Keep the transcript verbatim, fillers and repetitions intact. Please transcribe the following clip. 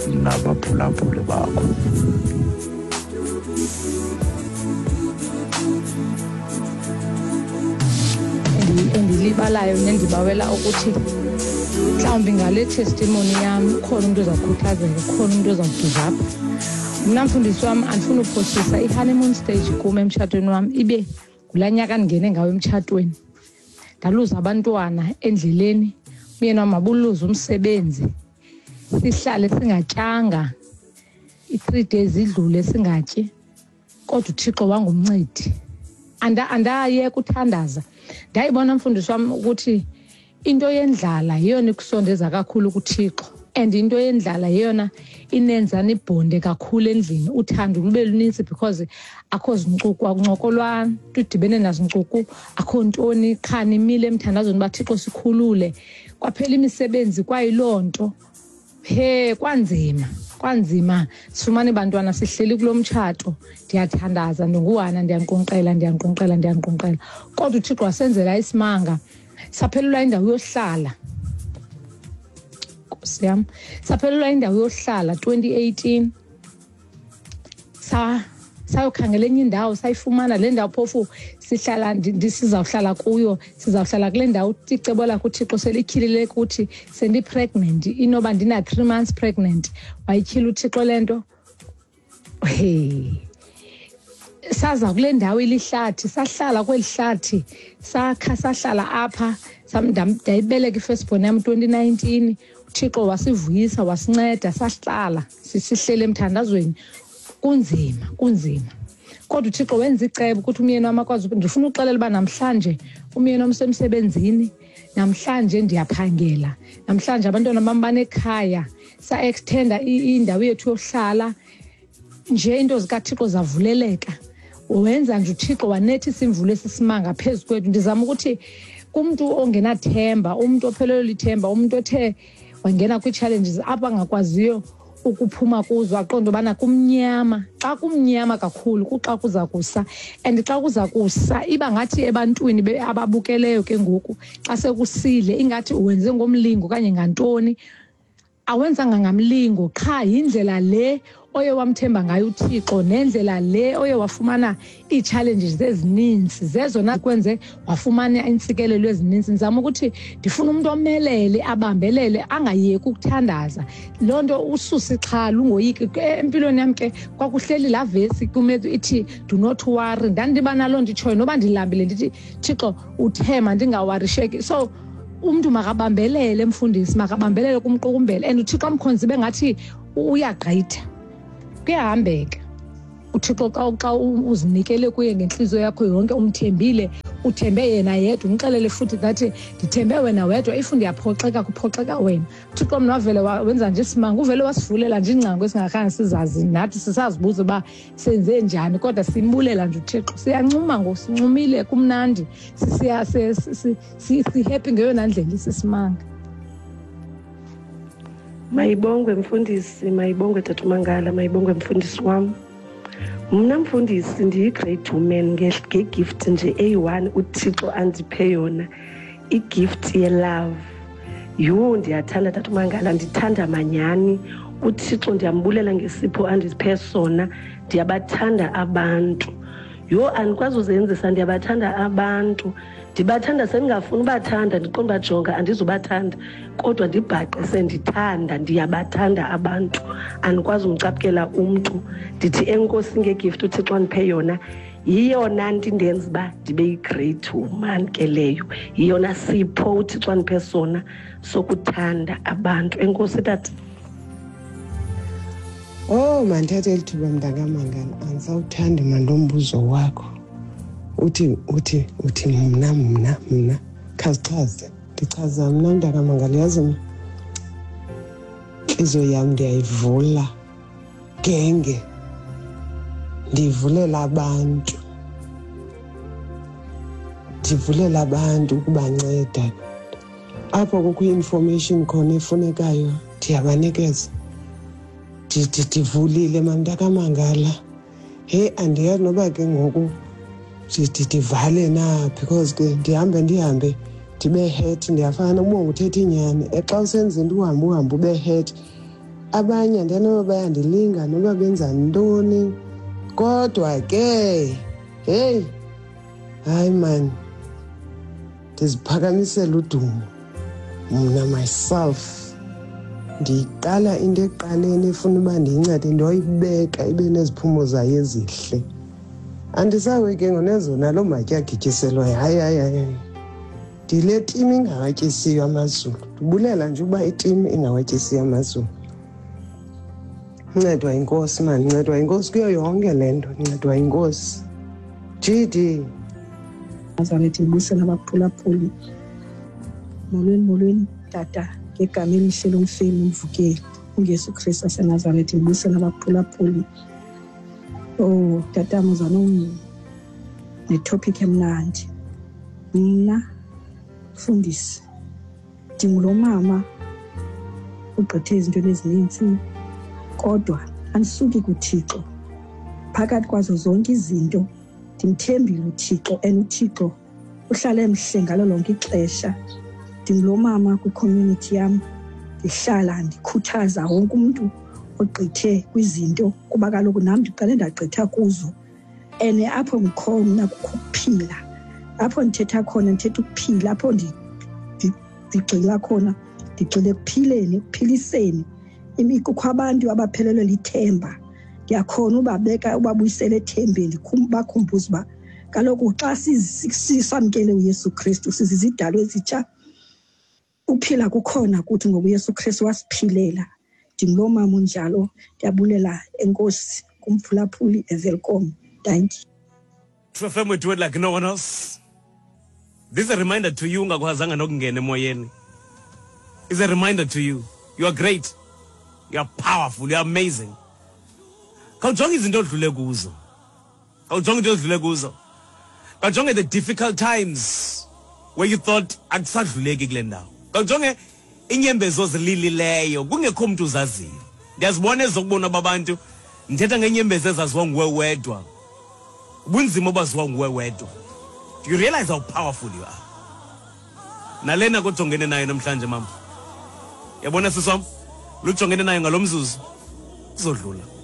nabaphulaphuli bakho. Endilibalayo nendibawela ukuthi mhlawumbi ngale testimony yam ukhona umuntu ozawukhuthazeka, ukhona umuntu ozawugive up. Mna mfundisi wam andifuna uphosisa i-honeymoon stage kum emtshatweni wam ibe ngulaa nyaka ndingene ngawo emtshatweni. Ndaluza abantwana endleleni, umyeni wam abuluza umsebenzi, sihlale singatyanga i-three days idlule singatyi, kodwa uThixo wangumncedi. Andayeka uthandaza. Ndayibona mfundisi wam ukuthi into yendlala yeyona ikusondeza kakhulu kuThixo, and into yendlala yeyona inenzana ibhonde kakhulu endlini, uthando lube luninzi because akho zincuku, akuncokolwa tudibene nazincuku, akho ntoni, khani imile emthandazweni baThixo sikhulule. Kwaphela imisebenzi kwayiloo nto, he kwanzima kwanzima sifumane bantwana sihleli kulo mtshato. Ndiyathandaza, ndinguhana, ndiyanqonqela ndiyanqonqela ndiyanqonqela kodwa uThixo wasenzela isimanga. Saphelelwa indawo yohlala, Nkosi yam, saphelelwa indawo yohlala twenty eighteen. Sa sayokhangela enye indawo, sayifumana le ndawo phofu sihlala ndisizawuhlala kuyo, sizawuhlala kule ndawo icebo lakho uThixo selikhilile kuthi sendi-pregnant, inoba ndina three months pregnant. Wayikhila uThixo le nto. Hey, saza kule ndawo ilihlathi, sahlala kweli hlathi, sakha sahlala apha, ndayibeleka i-firstborn yam twenty nineteen. uThixo wasivuyisa, wasinceda, sahlala sisihlele emthandazweni. Kunzima kunzima kodwa uThixo wenza icebo ukuthi umyeni wam akwazi. Ndifuna uxelela uba namhlanje umyeni wam usemsebenzini, namhlanje ndiyaphangela, namhlanje abantwana bam banekhaya, sa-extenda indawo yethu yohlala. Nje into zikaThixo zavuleleka, wenza nje uThixo wanethisa imvulo esisimanga phezu kwethu. Ndizama ukuthi kumntu ongenathemba, umntu ophelelwe lithemba, umntu othe wangena kwii-challenges apha angakwaziyo ukuphuma kuzo, aqonda ubana kumnyama. Xa kumnyama kakhulu kuxa kuza kusa, and xa kuza kusa iba ngathi ebantwini ababukeleyo ke ngoku xa sekusile ingathi uwenze ngomlingo kanye ngantoni. Awenzanga ngamlingo, qha yindlela le oye wamthemba ngayo uThixo, nendlela le oye wafumana ii-challenges ezininzi zezona kwenze wafumana intsikelelo ezininzi. Ndizama ukuthi ndifuna umuntu omelele, abambelele, angayeki ukuthandaza. Loo nto ususe ixhala, ungoyiki. Empilweni yam ke kwakuhleli laa vesi kumethu ithi do not worry. Ndandiba naloo nto itshoyo noba ndilambile ndithi Thixo uthema ndingawarisheki. So umntu makabambelele, mfundisi makabambelele kumqukumbele, and uThixo amkhonzi bengathi uyagqitha, kuyahambeka. uThixo xa uzinikele kuye ngenhliziyo yakho yonke, umthembile, uthembe yena yedwa, umxelele futhi ngathi ndithembe wena wedwa, if ndiyaphoxeka kuphoxeka wena. uThixo mna wavele wenza nje isimanga, uvele wasivulela nje ingcango esingakhange sizazi, nathi sisazibuza uba senze njani, kodwa simbulela nje uThixo. Siyancuma ngoku, sincumile, kumnandi, si-happy ngeyona ndlela isisimanga. Mayibongwe mfundisi, mayibongwe Tata Mangala, mayibongwe mfundisi wam. Mna mfundisi ndiyi-great woman nge-gift nje eyi one uThixo andiphe yona, i-gift ye-love. Yho, ndiyathanda Tata Mangala, ndithanda manyani. uThixo ndiyambulela ngesipho andiphe sona, ndiyabathanda abantu. Yho, andikwazi uzenzisa, ndiyabathanda abantu. Ndibathanda sendingafuni ubathanda, ndiqonda bajonga andizubathanda, kodwa ndibhaqe sendithanda, ndiyabathanda abantu. Andikwazi umcaphukela umntu. Ndithi enkosi ngegift uThixo andiphe yona, yiyona nto indenza uba ndibe yi-great woman ke leyo. Yiyona sipho uThixo andiphe sona sokuthanda abantu. Enkosi tata. Oh, mandithathe lithuba mntakamangala, andisawuthandi mandombuzo wakho. Uthi uthi uthi mna mna mna khazichaze. Ndichaza mna mntakamangala, yazi inhliziyo yam ndiyayivula genge, ndivulela abantu, ndivulela abantu ukubanceda. Apho kukho i-information khona efunekayo ndiyabanikeza. Ndivulile mntakamangala. Hey, andiyazi noba ke ngoku ndivale na, because ke ndihambe ndihambe ndibe hurt, ndiyafana ubonga uthetha inyani. Xa usenza into uhambe uhambe ube hurt, abanye ndenoba bayandilinga noba benza ntoni, kodwa ke hey hayi man ndiziphakamisela udumo mna myself. Ndiqala into eqaleni efuna uba ndiyincede ndoyibeka ibe neziphumo zayo ezihle. Andisawe ke ngonezo nalo matya agityiselwayo hayi hayi hayi. Ndile timu ingawatyisiyo amazulu. Ndibulela nje uba itimu ingawatyisiyo amazulu. Ncedwa inkosi man, ncedwa inkosi kuyo yonke le nto, ncedwa inkosi. G D Nazaretha ibusela abaphulaphuli. Molweni molweni tata ngegama elihle lomfeni umvukeli uNjesu Kristu waseNazaretha ibusela abaphulaphuli. Oh tata muzanoni netopic emnandi. Mna mfundisi ndingulo mama ugqithe izinto ezininzi kodwa andisuki kuThixo. Phakathi kwazo zonke izinto ndimthembile uThixo and uThixo uhlala emhle ngalo lonke ixesha. Ndingulo mama kwicommunity yam ndihlala ndikhuthaza wonke umuntu ogqithe kwizinto kuba kaloku nam ndiqale ndagqitha kuzo. And apho ngikhona kukuphila, apho ndithetha khona ndithetha ukuphila, apho ndigxila khona ndigxile ekuphileni, ekuphiliseni imikukho abantu abaphelelwe lithemba. Ndiyakhona ubabeka ubabuyisela ethembeni bakhumbuze uba kaloku xa sisamkele uYesu Kristu sizizidalwa ezitsha. Uphila kukhona kuthi ngoba uYesu Kristu wasiphilela. Ndingulo mama unjalo. Ndiyabulela enkosi kumphulaphuli evelcome. Thank you. To affirm we do it like no one else. This is a reminder to you ungakwazanga nokungena emoyeni. It's a reminder to you. You are great. You are powerful. You are amazing. Kawujonge izinto odlule kuzo. Kawujonge izinto odlule kuzo. Kawujonge the difficult times where you thought akusadluleki kule ndawo. Kawujonge inyembezo zililileyo kungekho umuntu uzaziyo. Ndiyazibona ezokubona babantu ndithetha ngenyembezi ezaziwa nguwe wedwa. Ubunzima obaziwa nguwe wedwa. Do you realize how powerful you are? Nalena kujongene nayo namhlanje mama. Yabona siswam, lujongene nayo ngalomzuzu. Uzodlula.